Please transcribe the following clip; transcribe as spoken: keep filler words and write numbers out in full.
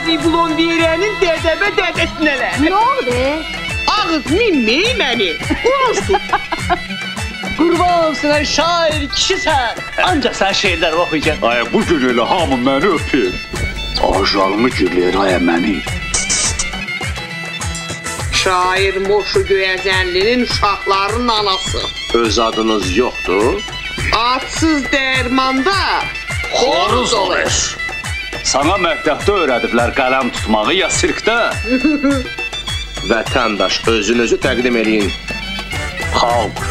diplom verənin dədəbə dədəsinələr. Nə oldu? Ağız minmeyi məni. Olsun. Qurban olsun, şair kişisən. Ancaq sən şeirlər oxuyacaksın. Ay, bu gün elə hamı məni öpür. Ajalımı gülür, ay, məni. Şair Moşu Göyəzənlinin uşaqlarının anası. Öz adınız yoxdur? Adsız dərmanda xoruz olur. Sana məktəbdə öyrədiblər qələm tutmağı ya sirkdə? Vətəndaş, özünüzü təqdim eləyin. Xalq.